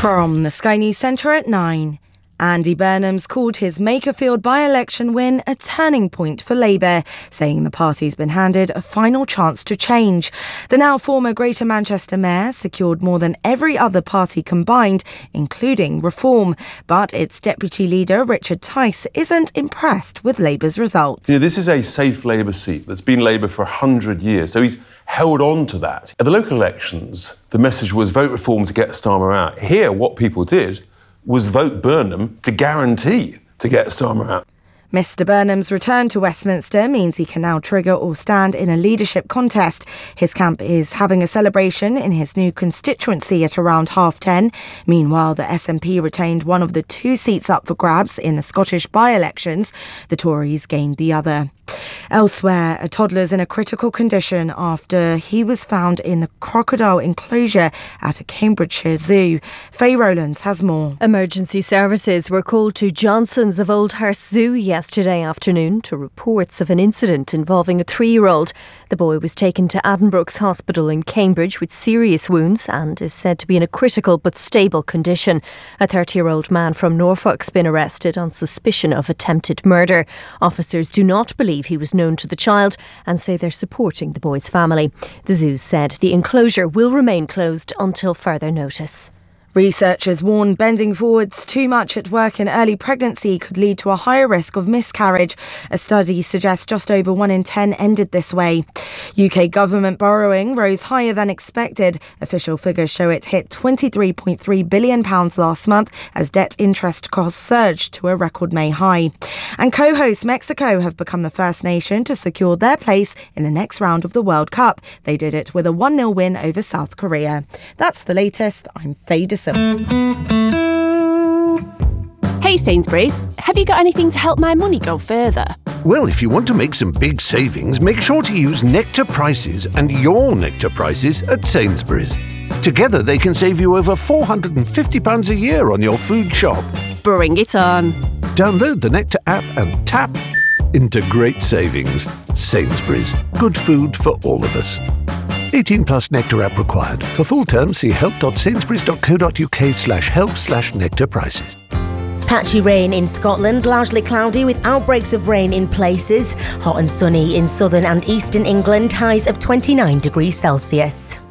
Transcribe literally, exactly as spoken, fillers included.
From the Sky News Centre at nine. Andy Burnham's called his Makerfield by-election win a turning point for Labour, saying the party's been handed a final chance to change. The now former Greater Manchester Mayor secured more than every other party combined, including Reform. But its deputy leader, Richard Tice, isn't impressed with Labour's results. You know, this is a safe Labour seat that's been Labour for one hundred years, so he's held on to that. At the local elections, the message was vote Reform to get Starmer out. Here, what people did was vote Burnham to guarantee to get Starmer out. Mr Burnham's return to Westminster means he can now trigger or stand in a leadership contest. His camp is having a celebration in his new constituency at around half ten. Meanwhile, the S N P retained one of the two seats up for grabs in the Scottish by-elections. The Tories gained the other. Elsewhere, a toddler's in a critical condition after he was found in the crocodile enclosure at a Cambridgeshire zoo. Faye Rowlands has more. Emergency services were called to Johnson's of Oldhurst Zoo yesterday afternoon to reports of an incident involving a three-year-old. The boy was taken to Addenbrooke's Hospital in Cambridge with serious wounds and is said to be in a critical but stable condition. A thirty-year-old man from Norfolk's been arrested on suspicion of attempted murder. Officers do not believe he was known to the child and say they're supporting the boy's family. The zoo said the enclosure will remain closed until further notice. Researchers warn bending forwards too much at work in early pregnancy could lead to a higher risk of miscarriage. A study suggests just over one in ten ended this way. U K government borrowing rose higher than expected. Official figures show it hit twenty-three point three billion pounds last month as debt interest costs surged to a record May high. And co-hosts Mexico have become the first nation to secure their place in the next round of the World Cup. They did it with a one nil win over South Korea. That's the latest. I'm Faye Dissel. Hey Sainsbury's, have you got anything to help my money go further? Well, if you want to make some big savings, make sure to use Nectar Prices and your Nectar Prices at Sainsbury's. Together they can save you over four hundred fifty pounds a year on your food shop. Bring it on. Download the Nectar app and tap into great savings. Sainsbury's, good food for all of us. eighteen plus Nectar app required. For full terms, see help.sainsbury's.co.uk slash help slash Nectar Prices. Patchy rain in Scotland, largely cloudy with outbreaks of rain in places. Hot and sunny in southern and eastern England, highs of twenty-nine degrees Celsius.